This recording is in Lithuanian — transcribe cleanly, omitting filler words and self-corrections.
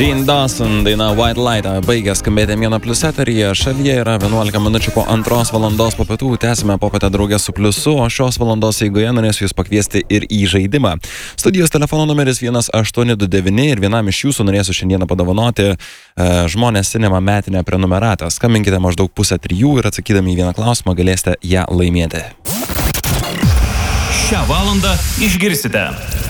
Jane Dawson daina White Light baigė skambėti Mėno Plius eteryje. Šalyje yra 11 minučių po 2 valandos po pietų. Tęsime popietę draugę su Pliusu, o šios valandos eigoje norėsiu jūs pakviesti ir į žaidimą. Studijos telefono numeris 1829 ir vienam iš jūsų norėsiu šiandieną padovanoti Žmonės Cinema metinę prenumeratą. Skambinkite maždaug 2:30 ir atsakydami į vieną klausimą galėsite ją laimėti. Šią valandą išgirsite